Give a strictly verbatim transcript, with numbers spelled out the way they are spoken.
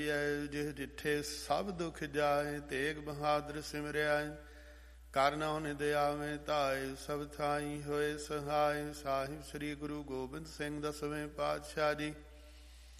ਜਿਹ ਜਿੱਠੇ ਸਭ ਦੁਖ ਜਾਏ, ਤੇਗ ਬਹਾਦਰ ਸਿਮਰਿਆ ਕਰਨਾ ਨਿਦ ਆਵੇਂ ਧਾਏ, ਸਭ ਥਾਈ ਹੋਏ ਸਹਾਏ। ਸਾਹਿਬ ਸ੍ਰੀ ਗੁਰੂ ਗੋਬਿੰਦ ਸਿੰਘ ਦਸਵੇਂ ਪਾਤਸ਼ਾਹ ਜੀ।